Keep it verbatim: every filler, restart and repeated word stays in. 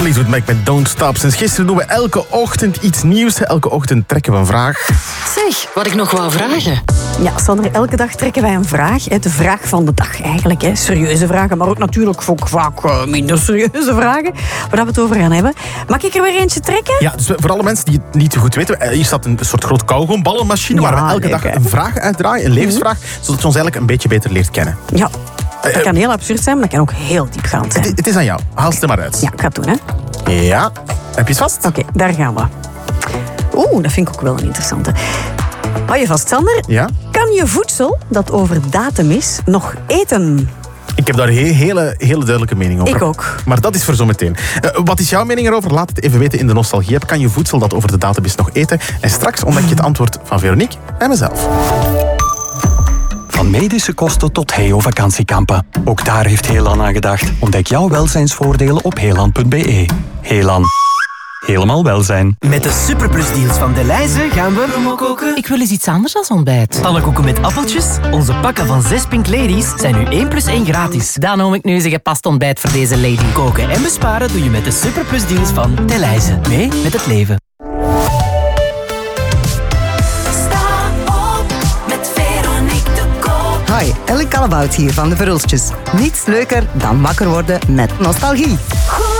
Fleetwood Mac met Don't Stop. Sinds gisteren doen we elke ochtend iets nieuws. Elke ochtend trekken we een vraag. Zeg, wat ik nog wou vragen. Ja, Sander, elke dag trekken wij een vraag. De vraag van de dag eigenlijk. Hè. Serieuze vragen, maar ook natuurlijk ook vaak minder serieuze vragen. Waar we het over gaan hebben. Mag ik er weer eentje trekken? Ja, dus voor alle mensen die het niet zo goed weten. Hier staat een soort groot kauwgomballenmachine. Ja, waar we elke leuk, dag hè. een vraag uitdraaien. Een levensvraag. Zodat je ons eigenlijk een beetje beter leert kennen. Ja, dat kan heel absurd zijn, maar dat kan ook heel diepgaand zijn. Het, het is aan jou. Haal ze er maar uit. Ja, ik ga het doen, hè. Ja. Heb je het vast? Oké, daar gaan we. Oeh, dat vind ik ook wel een interessante. Hou je vast, Sander. Ja. Kan je voedsel dat over datum is nog eten? Ik heb daar een he- hele, hele duidelijke mening over. Ik ook. Maar dat is voor zometeen. Uh, wat is jouw mening erover? Laat het even weten in de Nostalgie-app. Kan je voedsel dat over de datum is nog eten? En straks ontdek je het antwoord van Veronique en mezelf. Van medische kosten tot Heo-vakantiekampen. Ook daar heeft Heelan aan gedacht. Ontdek jouw welzijnsvoordelen op heelan punt be. Heelan. Helemaal welzijn. Met de superplusdeals van Delhaize gaan we koken. Ik wil eens iets anders als ontbijt. Pannenkoeken met appeltjes. Onze pakken van zes Pink Ladies zijn nu één plus één gratis. Dan noem ik nu eens een gepast ontbijt voor deze lady. Koken en besparen doe je met de superplusdeals van Delhaize. Mee met het leven. Hoi, Ellie Callebaut hier van de Verhulstjes. Niets leuker dan wakker worden met nostalgie.